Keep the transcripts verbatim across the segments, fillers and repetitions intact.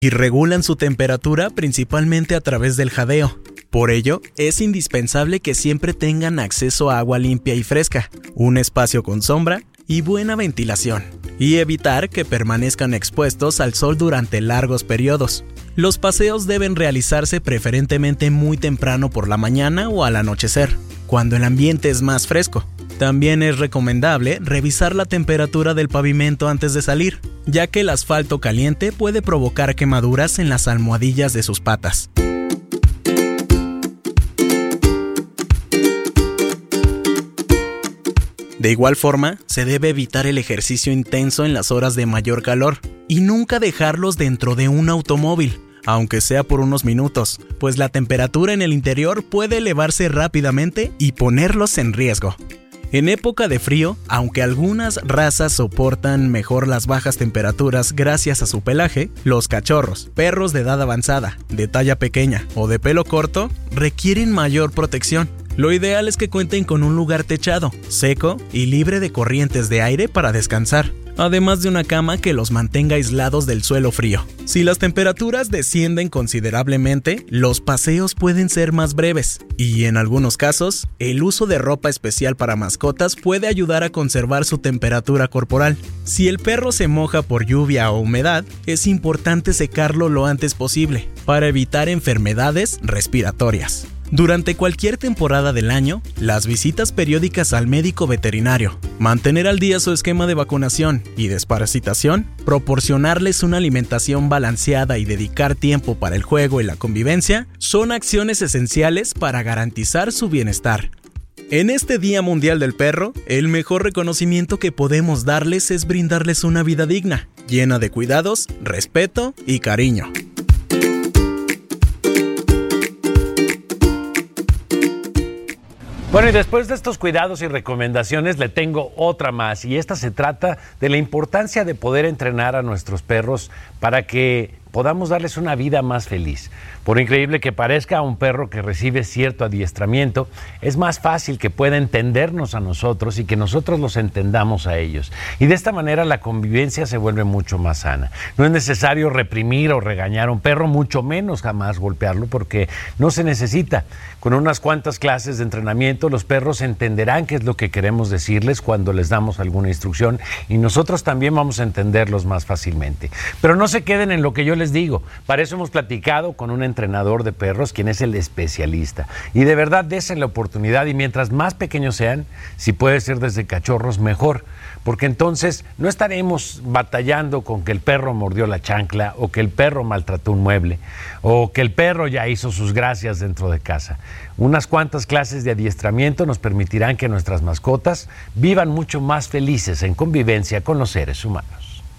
y regulan su temperatura principalmente a través del jadeo. Por ello, es indispensable que siempre tengan acceso a agua limpia y fresca, un espacio con sombra y buena ventilación, y evitar que permanezcan expuestos al sol durante largos periodos. Los paseos deben realizarse preferentemente muy temprano por la mañana o al anochecer, cuando el ambiente es más fresco. También es recomendable revisar la temperatura del pavimento antes de salir, ya que el asfalto caliente puede provocar quemaduras en las almohadillas de sus patas. De igual forma, se debe evitar el ejercicio intenso en las horas de mayor calor y nunca dejarlos dentro de un automóvil, aunque sea por unos minutos, pues la temperatura en el interior puede elevarse rápidamente y ponerlos en riesgo. En época de frío, aunque algunas razas soportan mejor las bajas temperaturas gracias a su pelaje, los cachorros, perros de edad avanzada, de talla pequeña o de pelo corto, requieren mayor protección. Lo ideal es que cuenten con un lugar techado, seco y libre de corrientes de aire para descansar, además de una cama que los mantenga aislados del suelo frío. Si las temperaturas descienden considerablemente, los paseos pueden ser más breves y, en algunos casos, el uso de ropa especial para mascotas puede ayudar a conservar su temperatura corporal. Si el perro se moja por lluvia o humedad, es importante secarlo lo antes posible para evitar enfermedades respiratorias. Durante cualquier temporada del año, las visitas periódicas al médico veterinario, mantener al día su esquema de vacunación y desparasitación, proporcionarles una alimentación balanceada y dedicar tiempo para el juego y la convivencia, son acciones esenciales para garantizar su bienestar. En este Día Mundial del Perro, el mejor reconocimiento que podemos darles es brindarles una vida digna, llena de cuidados, respeto y cariño. Bueno, y después de estos cuidados y recomendaciones le tengo otra más, y esta se trata de la importancia de poder entrenar a nuestros perros para que podamos darles una vida más feliz. Por increíble que parezca, un perro que recibe cierto adiestramiento es más fácil que pueda entendernos a nosotros y que nosotros los entendamos a ellos. Y de esta manera la convivencia se vuelve mucho más sana. No es necesario reprimir o regañar a un perro, mucho menos jamás golpearlo, porque no se necesita. Con unas cuantas clases de entrenamiento, los perros entenderán qué es lo que queremos decirles cuando les damos alguna instrucción, y nosotros también vamos a entenderlos más fácilmente. Pero no se queden en lo que yo les digo. Para eso hemos platicado con un entrenador de perros, quien es el especialista. Y de verdad, desen la oportunidad, y mientras más pequeños sean, si puede ser desde cachorros, mejor. Porque entonces no estaremos batallando con que el perro mordió la chancla, o que el perro maltrató un mueble, o que el perro ya hizo sus gracias dentro de casa. Unas cuantas clases de adiestramiento nos permitirán que nuestras mascotas vivan mucho más felices en convivencia con los seres humanos.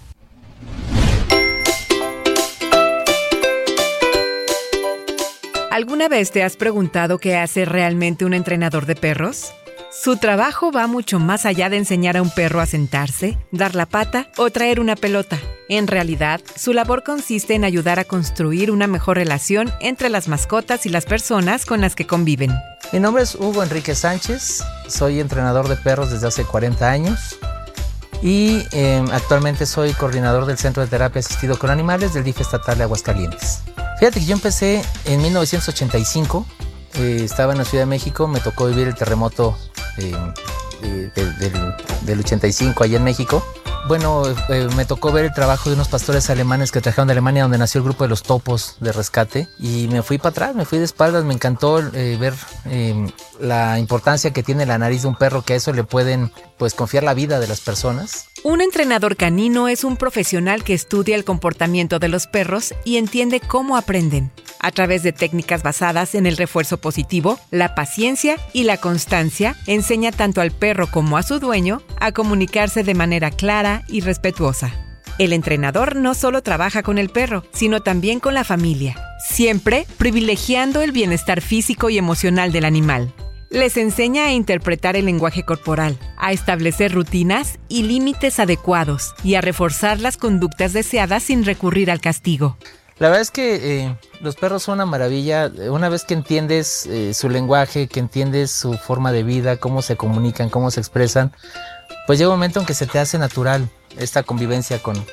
¿Alguna vez te has preguntado qué hace realmente un entrenador de perros? Su trabajo va mucho más allá de enseñar a un perro a sentarse, dar la pata o traer una pelota. En realidad, su labor consiste en ayudar a construir una mejor relación entre las mascotas y las personas con las que conviven. Mi nombre es Hugo Enrique Sánchez, soy entrenador de perros desde hace cuarenta años y eh, actualmente soy coordinador del Centro de Terapia Asistido con Animales del D I F estatal de Aguascalientes. Fíjate que yo empecé en mil novecientos ochenta y cinco, eh, estaba en la Ciudad de México, me tocó vivir el terremoto eh, eh, de, del, del ochenta y cinco allá en México. Bueno, eh, me tocó ver el trabajo de unos pastores alemanes que trajeron de Alemania, donde nació el grupo de los topos de rescate, y me fui para atrás, me fui de espaldas. Me encantó eh, ver eh, la importancia que tiene la nariz de un perro, que a eso le pueden pues confiar la vida de las personas. Un entrenador canino es un profesional que estudia el comportamiento de los perros y entiende cómo aprenden. A través de técnicas basadas en el refuerzo positivo, la paciencia y la constancia, enseña tanto al perro como a su dueño a comunicarse de manera clara y respetuosa. El entrenador no solo trabaja con el perro, sino también con la familia, siempre privilegiando el bienestar físico y emocional del animal. Les enseña a interpretar el lenguaje corporal, a establecer rutinas y límites adecuados y a reforzar las conductas deseadas sin recurrir al castigo. La verdad es que eh, los perros son una maravilla. Una vez que entiendes eh, su lenguaje, que entiendes su forma de vida, cómo se comunican, cómo se expresan, pues llega un momento en que se te hace natural esta convivencia con,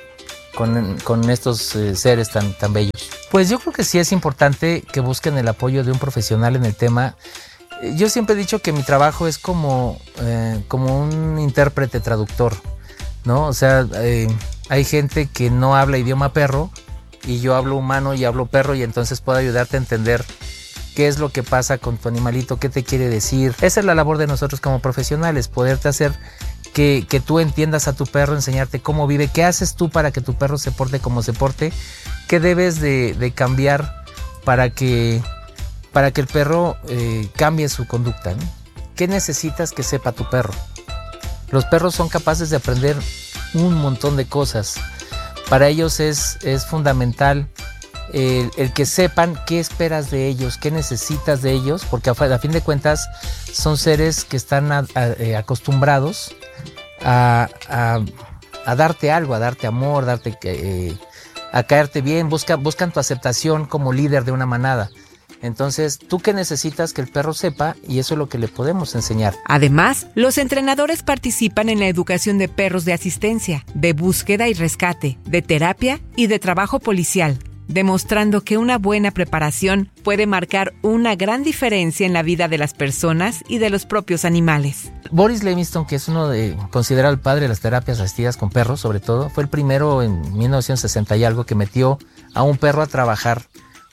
con, con estos eh, seres tan, tan bellos. Pues yo creo que sí es importante que busquen el apoyo de un profesional en el tema. Yo siempre he dicho que mi trabajo es como, eh, como un intérprete traductor, ¿no? O sea, eh, hay gente que no habla idioma perro y yo hablo humano y hablo perro, y entonces puedo ayudarte a entender qué es lo que pasa con tu animalito, qué te quiere decir. Esa es la labor de nosotros como profesionales, poderte hacer que, que tú entiendas a tu perro, enseñarte cómo vive, qué haces tú para que tu perro se porte como se porte, qué debes de, de cambiar para que, para que el perro eh, cambie su conducta, ¿no? ¿Qué necesitas que sepa tu perro? Los perros son capaces de aprender un montón de cosas. Para ellos es, es fundamental el, el que sepan qué esperas de ellos, qué necesitas de ellos, porque a, a fin de cuentas son seres que están a, a, acostumbrados a, a, a darte algo, a darte amor, darte, eh, a caerte bien, busca, buscan tu aceptación como líder de una manada. Entonces, ¿tú qué necesitas que el perro sepa? Y eso es lo que le podemos enseñar. Además, los entrenadores participan en la educación de perros de asistencia, de búsqueda y rescate, de terapia y de trabajo policial, demostrando que una buena preparación puede marcar una gran diferencia en la vida de las personas y de los propios animales. Boris Levingston, que es uno de, considerado el padre de las terapias asistidas con perros, sobre todo, fue el primero en mil novecientos sesenta y algo que metió a un perro a trabajar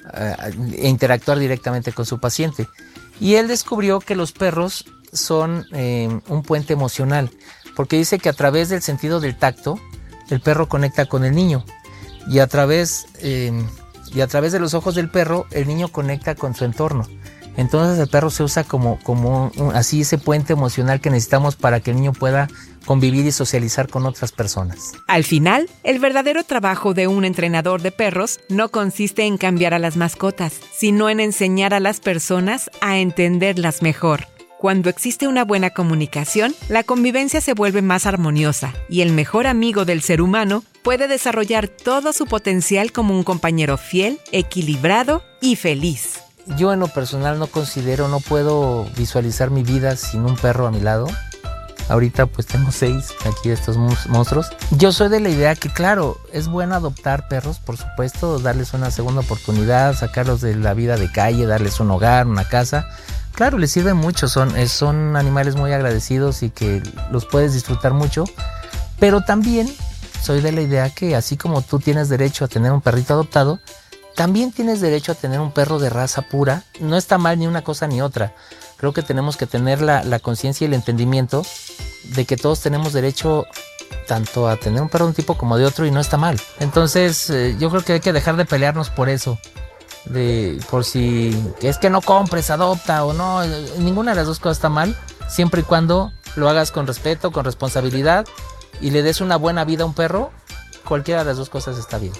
e interactuar directamente con su paciente, y él descubrió que los perros son eh, un puente emocional, porque dice que a través del sentido del tacto el perro conecta con el niño, y a través eh, y a través de los ojos del perro el niño conecta con su entorno. Entonces el perro se usa como, como un, así ese puente emocional que necesitamos para que el niño pueda convivir y socializar con otras personas. Al final, el verdadero trabajo de un entrenador de perros no consiste en cambiar a las mascotas, sino en enseñar a las personas a entenderlas mejor. Cuando existe una buena comunicación, la convivencia se vuelve más armoniosa y el mejor amigo del ser humano puede desarrollar todo su potencial como un compañero fiel, equilibrado y feliz. Yo en lo personal no considero, no puedo visualizar mi vida sin un perro a mi lado. Ahorita pues tengo seis aquí de estos monstruos. Yo soy de la idea que claro, es bueno adoptar perros, por supuesto, darles una segunda oportunidad, sacarlos de la vida de calle, darles un hogar, una casa. Claro, les sirven mucho, son, son animales muy agradecidos y que los puedes disfrutar mucho. Pero también soy de la idea que así como tú tienes derecho a tener un perrito adoptado, también tienes derecho a tener un perro de raza pura. No está mal ni una cosa ni otra. Creo que tenemos que tener la, la conciencia y el entendimiento de que todos tenemos derecho tanto a tener un perro de un tipo como de otro, y no está mal. Entonces eh, yo creo que hay que dejar de pelearnos por eso. De, por si es que no compres, adopta o no. Ninguna de las dos cosas está mal, siempre y cuando lo hagas con respeto, con responsabilidad y le des una buena vida a un perro. Cualquiera de las dos cosas está bien.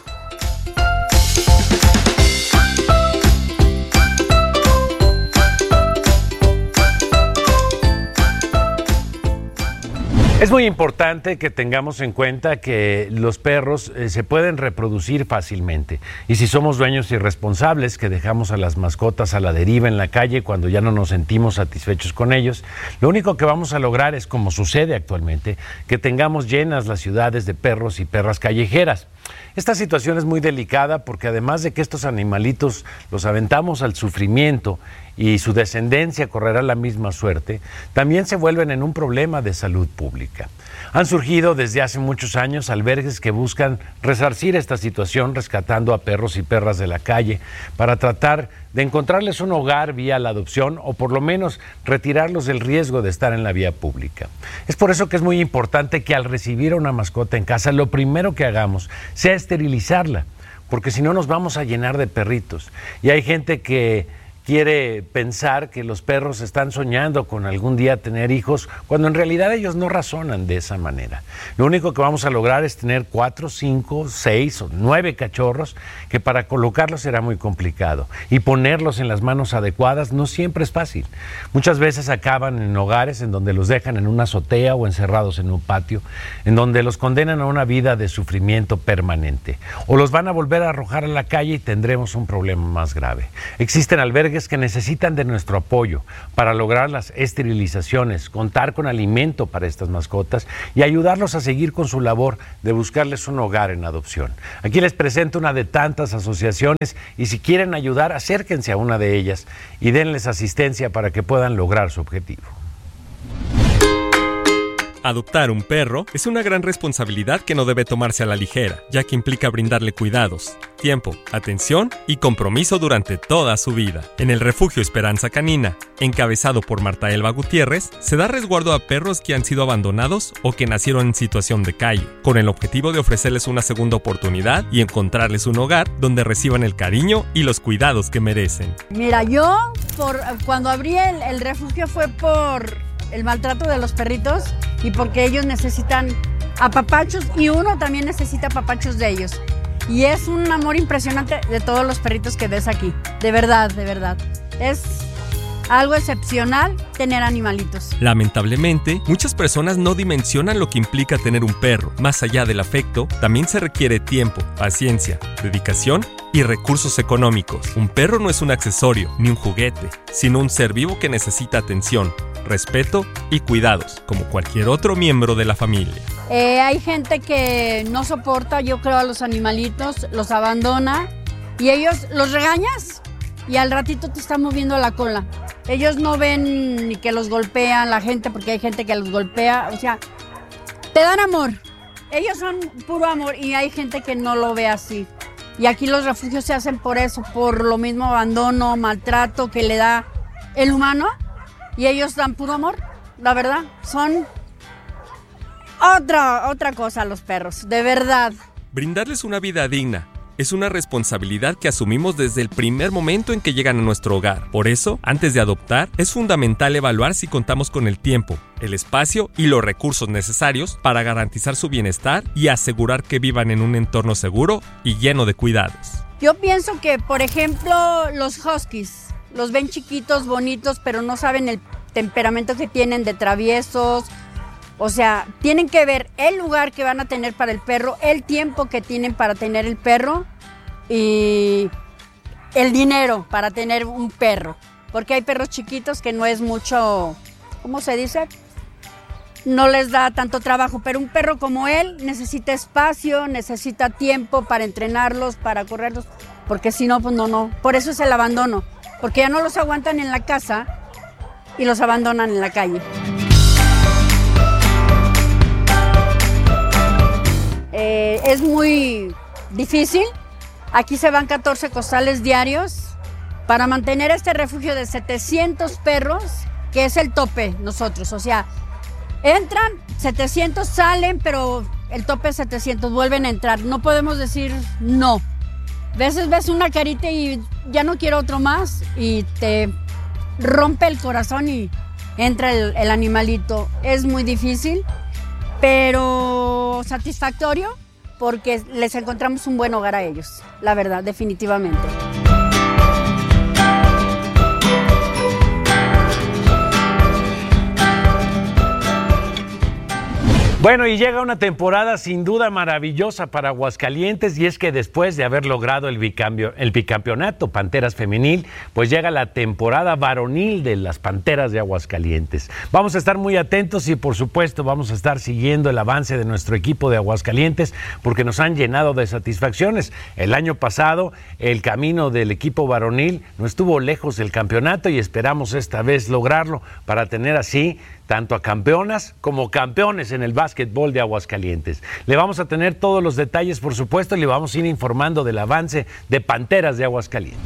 Es muy importante que tengamos en cuenta que los perros eh, se pueden reproducir fácilmente, y si somos dueños irresponsables que dejamos a las mascotas a la deriva en la calle cuando ya no nos sentimos satisfechos con ellos, lo único que vamos a lograr es, como sucede actualmente, que tengamos llenas las ciudades de perros y perras callejeras. Esta situación es muy delicada porque además de que estos animalitos los aventamos al sufrimiento y su descendencia correrá la misma suerte, también se vuelven en un problema de salud pública. Han surgido desde hace muchos años albergues que buscan resarcir esta situación rescatando a perros y perras de la calle para tratar de encontrarles un hogar vía la adopción o por lo menos retirarlos del riesgo de estar en la vía pública. Es por eso que es muy importante que al recibir a una mascota en casa, lo primero que hagamos sea esterilizarla, porque si no nos vamos a llenar de perritos. Y hay gente que quiere pensar que los perros están soñando con algún día tener hijos, cuando en realidad ellos no razonan de esa manera. Lo único que vamos a lograr es tener cuatro, cinco, seis o nueve cachorros, que para colocarlos será muy complicado. Y ponerlos en las manos adecuadas no siempre es fácil. Muchas veces acaban en hogares en donde los dejan en una azotea o encerrados en un patio, en donde los condenan a una vida de sufrimiento permanente. O los van a volver a arrojar a la calle y tendremos un problema más grave. Existen albergues albergues que necesitan de nuestro apoyo para lograr las esterilizaciones, contar con alimento para estas mascotas y ayudarlos a seguir con su labor de buscarles un hogar en adopción. Aquí les presento una de tantas asociaciones y si quieren ayudar, acérquense a una de ellas y denles asistencia para que puedan lograr su objetivo. Adoptar un perro es una gran responsabilidad que no debe tomarse a la ligera, ya que implica brindarle cuidados, tiempo, atención y compromiso durante toda su vida. En el Refugio Esperanza Canina, encabezado por Marta Elba Gutiérrez, se da resguardo a perros que han sido abandonados o que nacieron en situación de calle, con el objetivo de ofrecerles una segunda oportunidad y encontrarles un hogar donde reciban el cariño y los cuidados que merecen. Mira, yo por, cuando abrí el, el refugio fue por el maltrato de los perritos y porque ellos necesitan apapachos y uno también necesita apapachos de ellos. Y es un amor impresionante de todos los perritos que ves aquí. De verdad, de verdad. Es algo excepcional tener animalitos. Lamentablemente, muchas personas no dimensionan lo que implica tener un perro. Más allá del afecto, también se requiere tiempo, paciencia, dedicación y recursos económicos. Un perro no es un accesorio ni un juguete, sino un ser vivo que necesita atención, respeto y cuidados, como cualquier otro miembro de la familia. Eh, hay gente que no soporta, yo creo, a los animalitos, los abandona y ellos los regañas y al ratito te están moviendo la cola. Ellos no ven ni que los golpean la gente, porque hay gente que los golpea, o sea, te dan amor. Ellos son puro amor y hay gente que no lo ve así. Y aquí los refugios se hacen por eso, por lo mismo abandono, maltrato que le da el humano. Y ellos dan puro amor, la verdad. Son otra, otra cosa los perros, de verdad. Brindarles una vida digna es una responsabilidad que asumimos desde el primer momento en que llegan a nuestro hogar. Por eso, antes de adoptar, es fundamental evaluar si contamos con el tiempo, el espacio y los recursos necesarios para garantizar su bienestar y asegurar que vivan en un entorno seguro y lleno de cuidados. Yo pienso que, por ejemplo, los huskies, los ven chiquitos, bonitos, pero no saben el temperamento que tienen de traviesos. O sea, tienen que ver el lugar que van a tener para el perro, el tiempo que tienen para tener el perro y el dinero para tener un perro. Porque hay perros chiquitos que no es mucho, ¿cómo se dice? No les da tanto trabajo, pero un perro como él necesita espacio, necesita tiempo para entrenarlos, para correrlos, porque si no, pues no, no. Por eso es el abandono, porque ya no los aguantan en la casa y los abandonan en la calle. Eh, es muy difícil. Aquí se van catorce costales diarios para mantener este refugio de setecientos perros, que es el tope nosotros. O sea, entran, setecientos salen, pero el tope es setecientos, vuelven a entrar. No podemos decir no. A veces ves una carita y ya no quiero otro más y te rompe el corazón y entra el, el animalito. Es muy difícil, pero satisfactorio porque les encontramos un buen hogar a ellos, la verdad, definitivamente. Bueno, y llega una temporada sin duda maravillosa para Aguascalientes, y es que después de haber logrado el, bicambio, el bicampeonato Panteras Femenil, pues llega la temporada varonil de las Panteras de Aguascalientes. Vamos a estar muy atentos y por supuesto vamos a estar siguiendo el avance de nuestro equipo de Aguascalientes porque nos han llenado de satisfacciones. El año pasado el camino del equipo varonil no estuvo lejos del campeonato y esperamos esta vez lograrlo para tener así tanto a campeonas como campeones en el básquetbol de Aguascalientes. Le vamos a tener todos los detalles, por supuesto, y le vamos a ir informando del avance de Panteras de Aguascalientes.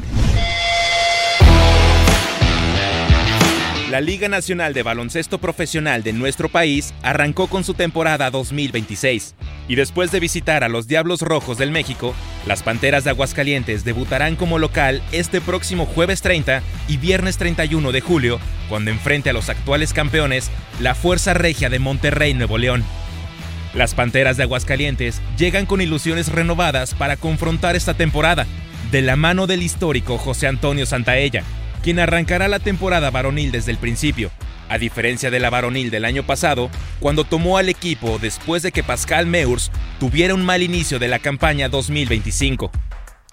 La Liga Nacional de Baloncesto Profesional de nuestro país arrancó con su temporada dos mil veintiséis. Y después de visitar a los Diablos Rojos del México, las Panteras de Aguascalientes debutarán como local este próximo jueves treinta y viernes treinta y uno de julio, cuando enfrente a los actuales campeones, la Fuerza Regia de Monterrey, Nuevo León. Las Panteras de Aguascalientes llegan con ilusiones renovadas para confrontar esta temporada, de la mano del histórico José Antonio Santaella, quien arrancará la temporada varonil desde el principio, a diferencia de la varonil del año pasado, cuando tomó al equipo después de que Pascal Meurs tuviera un mal inicio de la campaña dos mil veinticinco.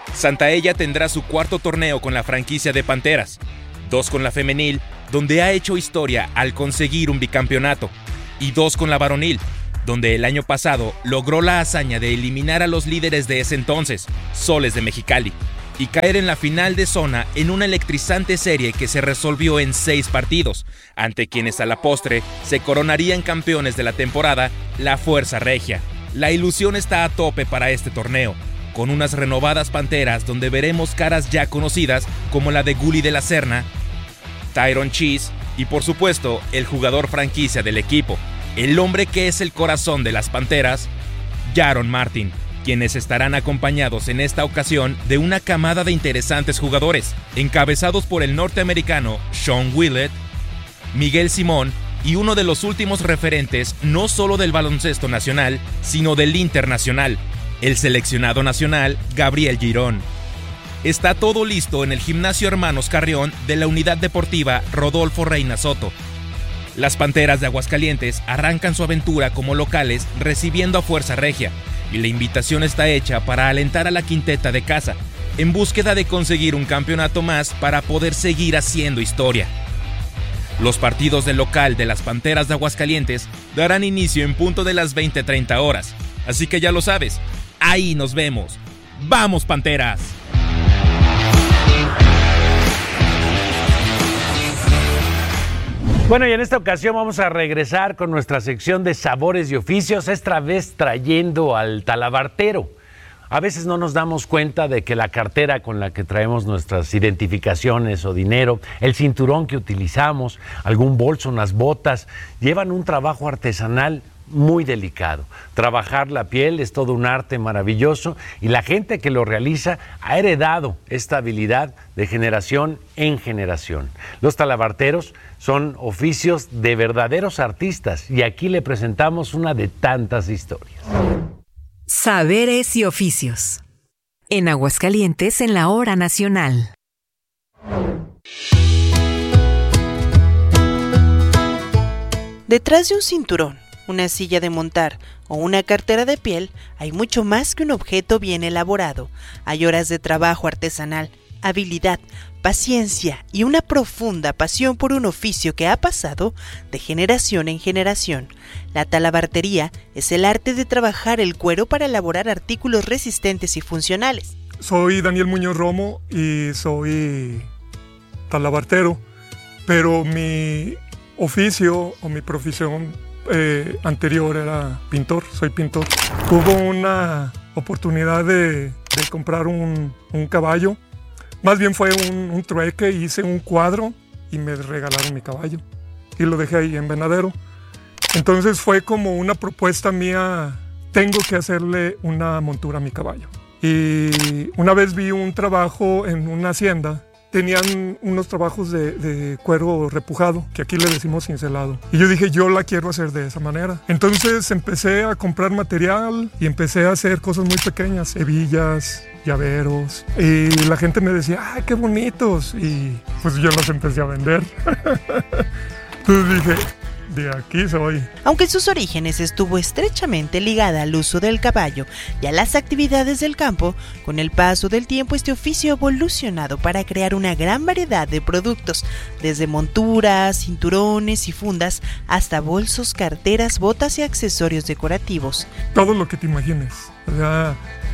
Santaella tendrá su cuarto torneo con la franquicia de Panteras, dos con la femenil, donde ha hecho historia al conseguir un bicampeonato, y dos con la varonil, donde el año pasado logró la hazaña de eliminar a los líderes de ese entonces, Soles de Mexicali, y caer en la final de zona en una electrizante serie que se resolvió en seis partidos, ante quienes a la postre se coronarían campeones de la temporada, la Fuerza Regia. La ilusión está a tope para este torneo, con unas renovadas Panteras donde veremos caras ya conocidas como la de Gully de la Serna, Tyron Cheese y por supuesto el jugador franquicia del equipo, el hombre que es el corazón de las Panteras, Jaron Martin, quienes estarán acompañados en esta ocasión de una camada de interesantes jugadores, encabezados por el norteamericano Sean Willett, Miguel Simón y uno de los últimos referentes no solo del baloncesto nacional, sino del internacional, el seleccionado nacional Gabriel Girón. Está todo listo en el Gimnasio Hermanos Carrión de la Unidad Deportiva Rodolfo Reina Soto. Las Panteras de Aguascalientes arrancan su aventura como locales recibiendo a Fuerza Regia, y la invitación está hecha para alentar a la quinteta de casa, en búsqueda de conseguir un campeonato más para poder seguir haciendo historia. Los partidos del local de las Panteras de Aguascalientes darán inicio en punto de las veinte treinta horas, así que ya lo sabes, ahí nos vemos. ¡Vamos, Panteras! Bueno, y en esta ocasión vamos a regresar con nuestra sección de sabores y oficios, esta vez trayendo al talabartero. A veces no nos damos cuenta de que la cartera con la que traemos nuestras identificaciones o dinero, el cinturón que utilizamos, algún bolso, unas botas, llevan un trabajo artesanal muy delicado. Trabajar la piel es todo un arte maravilloso y la gente que lo realiza ha heredado esta habilidad de generación en generación. Los talabarteros son oficios de verdaderos artistas y aquí le presentamos una de tantas historias. Saberes y oficios. En Aguascalientes, en la hora nacional. Detrás de un cinturón, una silla de montar o una cartera de piel, hay mucho más que un objeto bien elaborado. Hay horas de trabajo artesanal, habilidad, paciencia y una profunda pasión por un oficio que ha pasado de generación en generación. La talabartería es el arte de trabajar el cuero para elaborar artículos resistentes y funcionales. Soy Daniel Muñoz Romo y soy talabartero, pero mi oficio o mi profesión eh, anterior era pintor, soy pintor. Hubo una oportunidad de, de comprar un, un caballo. Más bien fue un, un trueque, hice un cuadro y me regalaron mi caballo y lo dejé ahí en Venadero. Entonces fue como una propuesta mía, tengo que hacerle una montura a mi caballo. Y una vez vi un trabajo en una hacienda, tenían unos trabajos de, de cuero repujado, que aquí le decimos cincelado. Y yo dije, yo la quiero hacer de esa manera. Entonces empecé a comprar material y empecé a hacer cosas muy pequeñas, hebillas, llaveros. Y la gente me decía, ¡ay, qué bonitos! Y pues yo los empecé a vender. Entonces dije, de aquí soy. Aunque en sus orígenes estuvo estrechamente ligada al uso del caballo y a las actividades del campo, con el paso del tiempo este oficio ha evolucionado para crear una gran variedad de productos, desde monturas, cinturones y fundas, hasta bolsos, carteras, botas y accesorios decorativos. Todo lo que te imagines. O sea,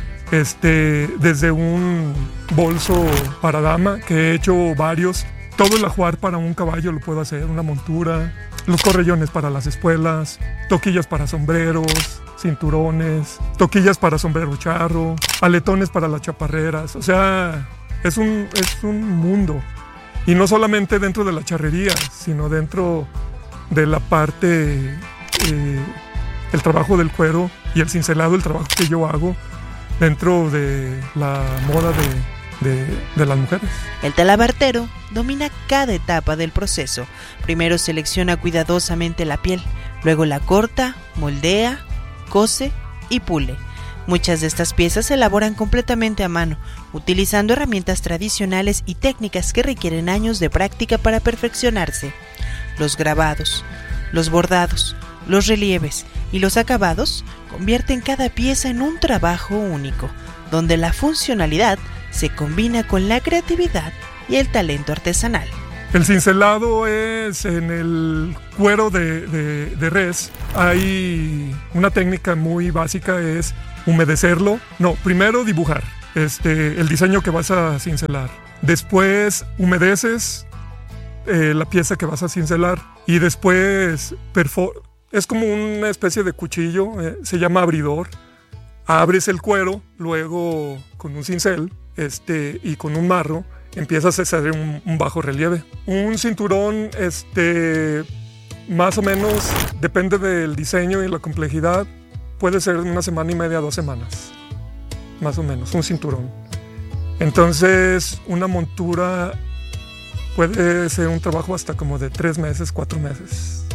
este, desde un bolso para dama, que he hecho varios, todo el ajuar para un caballo lo puedo hacer, una montura, los correllones para las espuelas, toquillas para sombreros, cinturones, toquillas para sombrero charro, aletones para las chaparreras. O sea, es un, es un mundo. Y no solamente dentro de la charrería, sino dentro de la parte, eh, el trabajo del cuero y el cincelado, el trabajo que yo hago dentro de la moda de... De, de las mujeres. El talabartero domina cada etapa del proceso. Primero selecciona cuidadosamente la piel, luego la corta, moldea, cose y pule. Muchas de estas piezas se elaboran completamente a mano, utilizando herramientas tradicionales y técnicas que requieren años de práctica para perfeccionarse. Los grabados, los bordados, los relieves y los acabados convierten cada pieza en un trabajo único, donde la funcionalidad se combina con la creatividad y el talento artesanal. El cincelado es en el cuero de, de, de res. Hay una técnica muy básica, es humedecerlo. No, primero dibujar este, el diseño que vas a cincelar. Después humedeces eh, la pieza que vas a cincelar. Y después perfor- es como una especie de cuchillo, eh, se llama abridor. Abres el cuero, luego con un cincel este, y con un marro empiezas a hacer un, un bajo relieve. Un cinturón, este, más o menos, depende del diseño y la complejidad, puede ser una semana y media, dos semanas, más o menos, un cinturón. Entonces, una montura puede ser un trabajo hasta como de tres meses, cuatro meses.